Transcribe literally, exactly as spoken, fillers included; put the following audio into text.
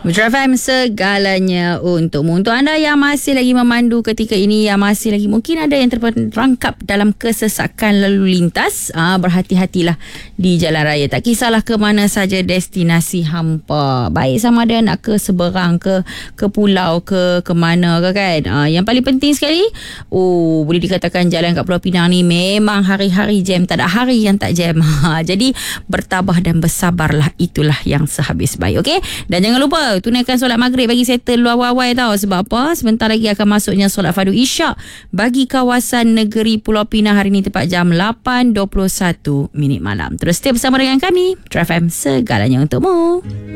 Metro F M, segalanya untukmu. Untuk anda yang masih lagi memandu ketika ini, yang masih lagi mungkin ada yang terperangkap dalam kesesakan lalu lintas, aa, berhati-hatilah di jalan raya. Tak kisahlah ke mana saja destinasi hampa, baik sama ada nak ke seberang ke, ke pulau ke, ke mana ke kan. Aa, yang paling penting sekali, oh boleh dikatakan jalan kat Pulau Pinang ni memang hari-hari jam, tak ada hari yang tak jam. Ha, jadi bertabah dan bersabarlah, itulah yang sehabis baik. Okey, dan jangan lupa tunaikan solat maghrib bagi settle lu awal-awal tau. Sebab apa? Sebentar lagi akan masuknya solat fardu isyak bagi kawasan negeri Pulau Pinang hari ini tepat jam lapan dua puluh satu minit malam. Terus stay bersama dengan kami, Metro F M, segalanya untukmu.